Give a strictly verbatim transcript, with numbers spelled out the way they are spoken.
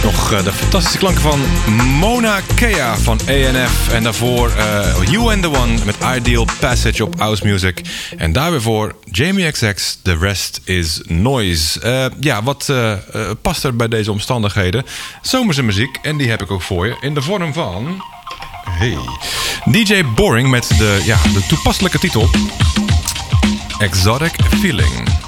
Nog uh, de fantastische klanken van Mona Kea van A N F. En daarvoor uh, You and the One met Ideal Passage op House Music. En daar weer voor Jamie X X, The Rest is Noise. Uh, ja, wat uh, uh, past er bij deze omstandigheden? Zomerse muziek, en die heb ik ook voor je in de vorm van... Hey, D J Boring met de, ja, de toepasselijke titel Exotic Feeling.